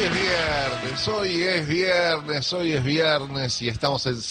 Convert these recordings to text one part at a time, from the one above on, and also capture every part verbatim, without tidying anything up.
es viernes, hoy es viernes, hoy es viernes y estamos en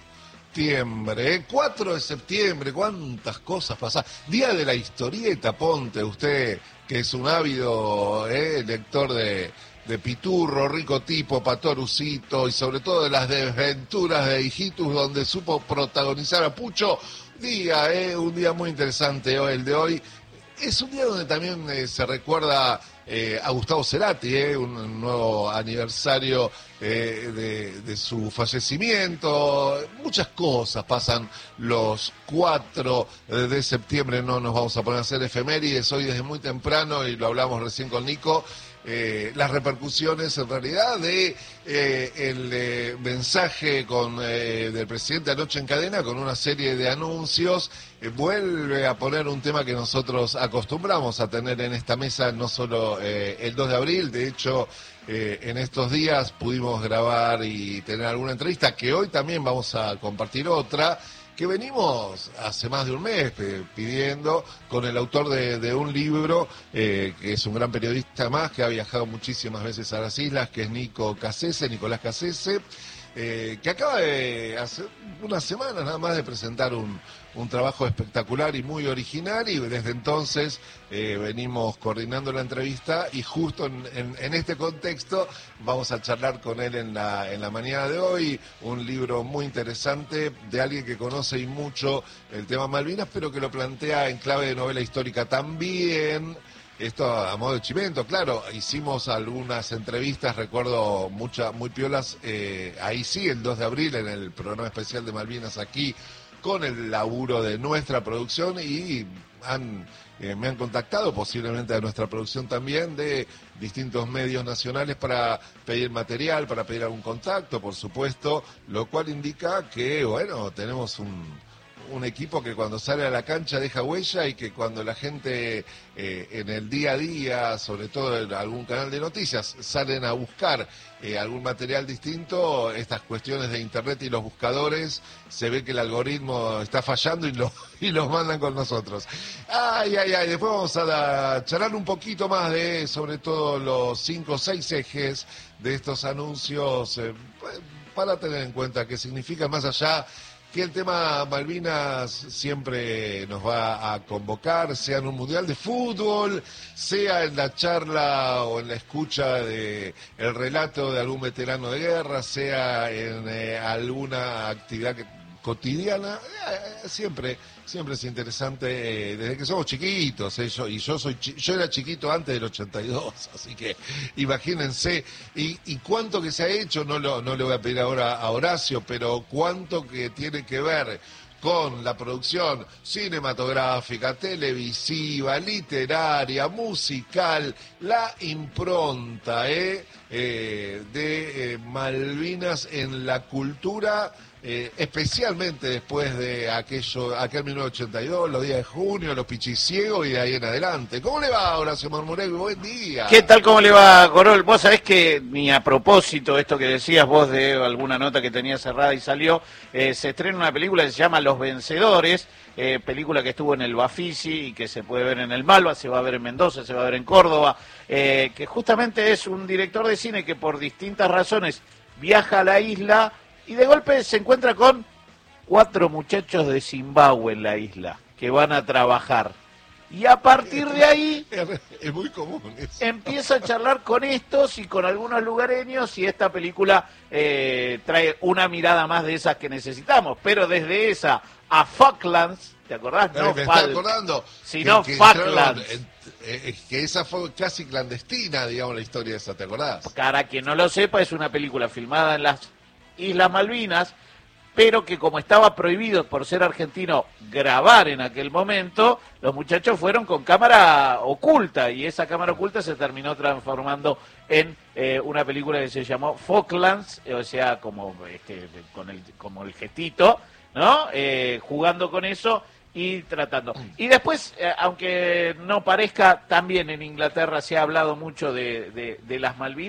septiembre, ¿eh? cuatro de septiembre, cuántas cosas pasan. Día de la historieta, ponte usted, que es un ávido eh, lector de, de Piturro, Rico Tipo, Patorucito y sobre todo de las desventuras de Hijitus, donde supo protagonizar a Pucho. Día, eh, un día muy interesante hoy, el de hoy. Es un día donde también eh, se recuerda eh, a Gustavo Cerati, eh, un nuevo aniversario eh, de, de su fallecimiento. Muchas cosas pasan los cuatro de septiembre, no nos vamos a poner a hacer efemérides hoy desde muy temprano y lo hablamos recién con Nico. Eh, las repercusiones en realidad de eh, el eh, mensaje con, eh, del presidente anoche en cadena con una serie de anuncios, eh, vuelve a poner un tema que nosotros acostumbramos a tener en esta mesa, no solo eh, el dos de abril, de hecho eh, en estos días pudimos grabar y tener alguna entrevista, que hoy también vamos a compartir otra, que venimos hace más de un mes eh, pidiendo con el autor de, de un libro, eh, que es un gran periodista más, que ha viajado muchísimas veces a las islas, que es Nico Cassese, Nicolás Cassese, eh, que acaba de, hace unas semanas nada más de presentar un, un trabajo espectacular y muy original, y desde entonces eh, venimos coordinando la entrevista y justo en, en, en este contexto vamos a charlar con él en la, en la mañana de hoy, un libro muy interesante de alguien que conoce y mucho el tema Malvinas, pero que lo plantea en clave de novela histórica también. Esto a modo de chimento, claro, hicimos algunas entrevistas, recuerdo muchas, muy piolas, eh, ahí sí, el dos de abril, en el programa especial de Malvinas aquí, con el laburo de nuestra producción y han, eh, me han contactado, posiblemente de nuestra producción también, de distintos medios nacionales para pedir material, para pedir algún contacto, por supuesto, lo cual indica que, bueno, tenemos un... un equipo que cuando sale a la cancha deja huella y que cuando la gente eh, en el día a día, sobre todo en algún canal de noticias, salen a buscar eh, algún material distinto, estas cuestiones de internet y los buscadores, se ve que el algoritmo está fallando y, lo, y los mandan con nosotros. Ay, ay, ay, después vamos a la, charlar un poquito más de, sobre todo, los cinco o seis ejes de estos anuncios, eh, para tener en cuenta qué significa más allá que el tema Malvinas siempre nos va a convocar, sea en un mundial de fútbol, sea en la charla o en la escucha de el relato de algún veterano de guerra, sea en eh, alguna actividad que, cotidiana, eh, siempre siempre es interesante, eh, desde que somos chiquitos, eh, yo, y yo soy chi- yo era chiquito antes del ochenta y dos, así que imagínense, y, y cuánto que se ha hecho, no, lo, no le voy a pedir ahora a Horacio, pero cuánto que tiene que ver con la producción cinematográfica, televisiva, literaria, musical, la impronta eh, eh, de eh, Malvinas en la cultura, eh, especialmente después de aquello, aquel mil novecientos ochenta y dos, los días de junio, los pichiciegos y de ahí en adelante. ¿Cómo le va, Horacio Marmurek? Buen día. ¿Qué tal? ¿Cómo le va, Corol? Vos sabés que, ni a propósito, esto que decías vos de alguna nota que tenía cerrada y salió, eh, se estrena una película que se llama Los Vencedores, eh, película que estuvo en el Bafisi y que se puede ver en el Malva, se va a ver en Mendoza, se va a ver en Córdoba, eh, que justamente es un director de cine que por distintas razones viaja a la isla y de golpe se encuentra con cuatro muchachos de Zimbabue en la isla que van a trabajar. Y a partir de ahí es muy común eso. Empieza a charlar con estos y con algunos lugareños y esta película eh, trae una mirada más de esas que necesitamos. Pero desde esa a Falklands, ¿te acordás? No, me Fal- está acordando. sino que, que Falklands. entraron, eh, eh, que esa fue casi clandestina, digamos, la historia esa, ¿te acordás? Para quien no lo sepa, es una película filmada en las Islas Malvinas, pero que como estaba prohibido por ser argentino grabar en aquel momento, los muchachos fueron con cámara oculta y esa cámara oculta se terminó transformando en eh, una película que se llamó Falklands, o sea, como este, con el como el gestito, ¿no? Eh, jugando con eso y tratando. Y después, eh, aunque no parezca, también en Inglaterra se ha hablado mucho de, de, de las Malvinas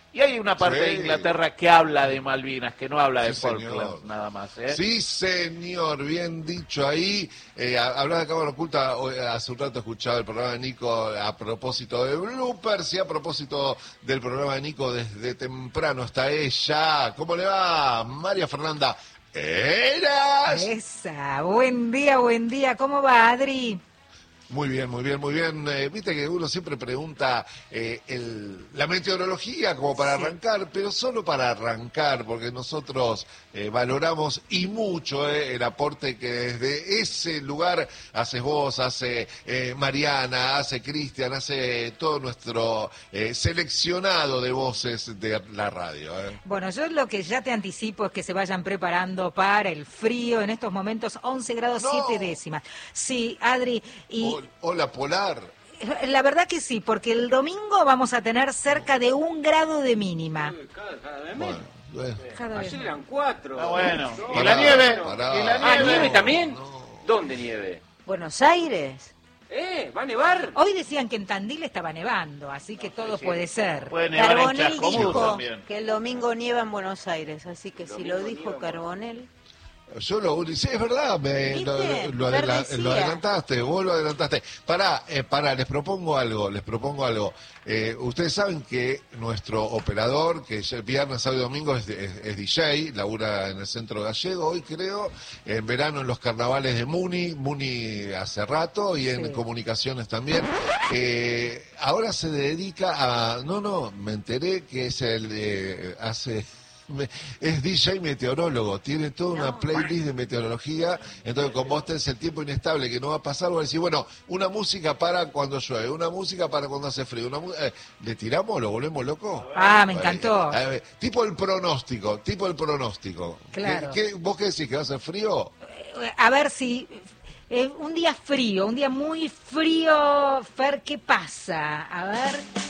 Y hay una parte Sí. de Inglaterra que habla de Malvinas, que no habla de Sí, Falklands, señor. nada más. ¿eh? Sí, señor, bien dicho ahí. Eh, hablaba de Cámara Oculta, hoy, hace un rato escuchaba el programa de Nico a propósito de bloopers y a propósito del programa de Nico desde temprano está ella. ¿Cómo le va, María Fernanda Eras? Esa, buen día, buen día. ¿Cómo va, Adri? Muy bien, muy bien, muy bien. Eh, Viste que uno siempre pregunta eh, el, la meteorología como para Sí. arrancar, pero solo para arrancar, porque nosotros eh, valoramos y mucho eh, el aporte que desde ese lugar haces vos, hace eh, Mariana, hace Cristian, hace todo nuestro eh, seleccionado de voces de la radio. Eh. Bueno, yo lo que ya te anticipo es que se vayan preparando para el frío. En estos momentos, once grados No. siete décimas. Sí, Adri, y O- Hola, Polar. la verdad que sí, porque el domingo vamos a tener cerca de un grado de mínima. Cada, cada vez Bueno, menos. eh, Cada vez Ayer más. eran cuatro. Ah, bueno. No, ¿Y pará, la nieve? pará. ¿Y la Ah, nieve? ¿nieve también? No. ¿Dónde nieve? Buenos Aires. ¿Eh? ¿Va a nevar? Hoy decían que en Tandil estaba nevando, así que todo sí. puede ser. Puede nevar en Carbonell Chascomús dijo también. que el domingo nieva en Buenos Aires, así que El si lo domingo dijo nieva. Carbonell. Yo lo único, sí, es verdad, me, ¿Viste? lo, lo Ver adela- decía. lo adelantaste, vos lo adelantaste. Pará, eh, pará, les propongo algo, les propongo algo. Eh, ustedes saben que nuestro operador, que ya el viernes, sábado y domingo es, es, es D J, labura en el Centro Gallego, hoy creo, en verano en los carnavales de Muni, Muni hace rato, y en Sí. comunicaciones también. Eh, ahora se dedica a, no, no, me enteré que es el, eh, hace... Me- es D J meteorólogo, tiene toda una No. playlist de meteorología, entonces con vos tenés el tiempo inestable que no va a pasar, vos decís, bueno, una música para cuando llueve, una música para cuando hace frío, una mu- eh, ¿le tiramos, lo volvemos loco? Ah, me encantó. Eh, eh, tipo el pronóstico, tipo el pronóstico. Claro. ¿Qué, qué- vos qué decís, que va a hacer frío? Eh, A ver si... eh, un día frío, un día muy frío, Fer, ¿qué pasa? A ver...